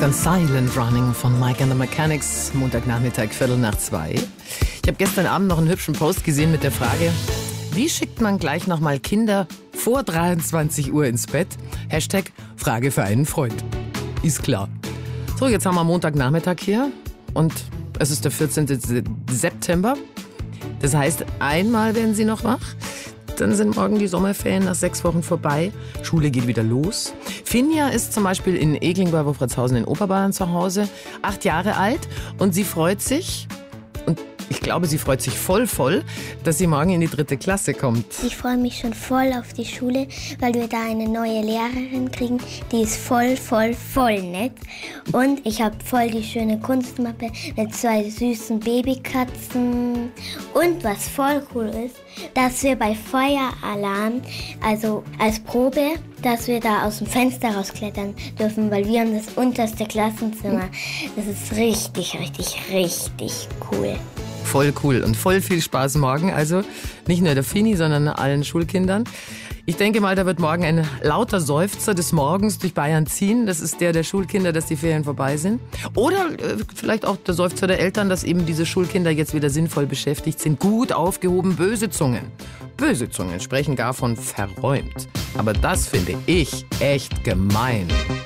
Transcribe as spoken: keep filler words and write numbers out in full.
ganz Silent Running von Mike and the Mechanics, Montagnachmittag, Viertel nach zwei. Ich habe gestern Abend noch einen hübschen Post gesehen mit der Frage, wie schickt man gleich nochmal Kinder vor dreiundzwanzig Uhr ins Bett? Hashtag Frage für einen Freund. Ist klar. So, jetzt haben wir Montagnachmittag hier und es ist der vierzehnten September. Das heißt, einmal werden sie noch wach. Dann sind morgen die Sommerferien nach sechs Wochen vorbei. Schule geht wieder los. Finja ist zum Beispiel in Egling bei Wolfratshausen in Oberbayern zu Hause, acht Jahre alt. Und sie freut sich, und ich glaube, sie freut sich voll, voll, dass sie morgen in die dritte Klasse kommt. Ich freue mich schon voll auf die Schule, weil wir da eine neue Lehrerin kriegen. Die ist voll, voll, voll nett. Und ich habe voll die schöne Kunstmappe mit zwei süßen Babykatzen. Und was voll cool ist, dass wir bei Feueralarm, also als Probe, dass wir da aus dem Fenster rausklettern dürfen, weil wir haben das unterste Klassenzimmer. Das ist richtig, richtig, richtig cool. Voll cool und voll viel Spaß morgen. Also nicht nur der Fini, sondern allen Schulkindern. Ich denke mal, da wird morgen ein lauter Seufzer des Morgens durch Bayern ziehen. Das ist der der Schulkinder, dass die Ferien vorbei sind. Oder äh, vielleicht auch der Seufzer der Eltern, dass eben diese Schulkinder jetzt wieder sinnvoll beschäftigt sind. Gut aufgehoben, böse Zungen. Böse Zungen sprechen gar von verräumt. Aber das finde ich echt gemein.